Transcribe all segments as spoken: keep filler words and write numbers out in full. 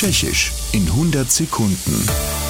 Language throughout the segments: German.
Tschechisch in hundert Sekunden.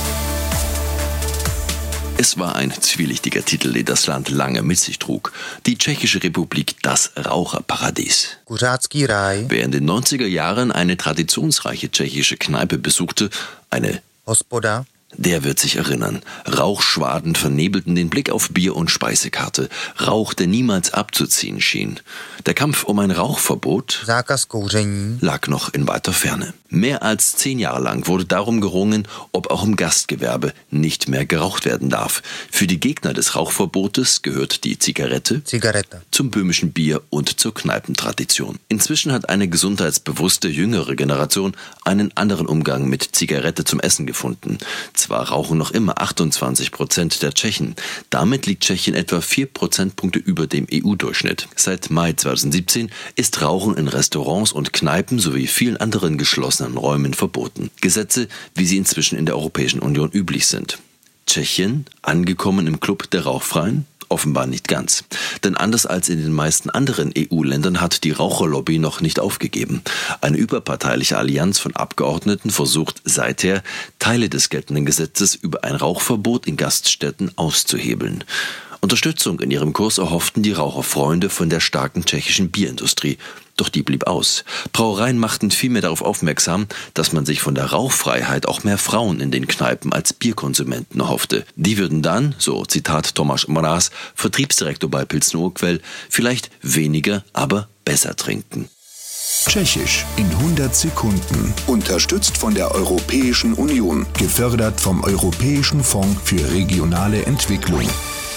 Es war ein zwielichtiger Titel, den das Land lange mit sich trug. Die Tschechische Republik, das Raucherparadies. Kuřácký ráj. Wer in den neunziger Jahren eine traditionsreiche tschechische Kneipe besuchte, eine Hospoda. Der wird sich erinnern. Rauchschwaden vernebelten den Blick auf Bier- und Speisekarte. Rauch, der niemals abzuziehen schien. Der Kampf um ein Rauchverbot Zákaz kouření. lag noch in weiter Ferne. Mehr als zehn Jahre lang wurde darum gerungen, ob auch im Gastgewerbe nicht mehr geraucht werden darf. Für die Gegner des Rauchverbotes gehört die Zigarette Zigareta. zum böhmischen Bier und zur Kneipentradition. Inzwischen hat eine gesundheitsbewusste jüngere Generation einen anderen Umgang mit Zigarette zum Essen gefunden. Zwar rauchen noch immer achtundzwanzig Prozent der Tschechen. Damit liegt Tschechien etwa vier Prozentpunkte über dem E U-Durchschnitt. Seit Mai zweitausendsiebzehn ist Rauchen in Restaurants und Kneipen sowie vielen anderen geschlossenen Räumen verboten. Gesetze, wie sie inzwischen in der Europäischen Union üblich sind. Tschechien, angekommen im Club der Rauchfreien? Offenbar nicht ganz. Denn anders als in den meisten anderen E U-Ländern hat die Raucherlobby noch nicht aufgegeben. Eine überparteiliche Allianz von Abgeordneten versucht seither, Teile des geltenden Gesetzes über ein Rauchverbot in Gaststätten auszuhebeln. Unterstützung in ihrem Kurs erhofften die Raucherfreunde von der starken tschechischen Bierindustrie. Doch die blieb aus. Brauereien machten vielmehr darauf aufmerksam, dass man sich von der Rauchfreiheit auch mehr Frauen in den Kneipen als Bierkonsumenten erhoffte. Die würden dann, so Zitat Tomáš Mráz, Vertriebsdirektor bei Pilsner Urquell, vielleicht weniger, aber besser trinken. Tschechisch in hundert Sekunden. Unterstützt von der Europäischen Union. Gefördert vom Europäischen Fonds für regionale Entwicklung.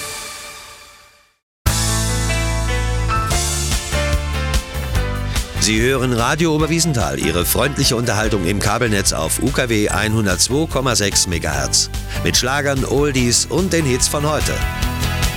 Sie hören Radio Oberwiesenthal, Ihre freundliche Unterhaltung im Kabelnetz auf U K W hundertzwei Komma sechs Megahertz. Mit Schlagern, Oldies und den Hits von heute.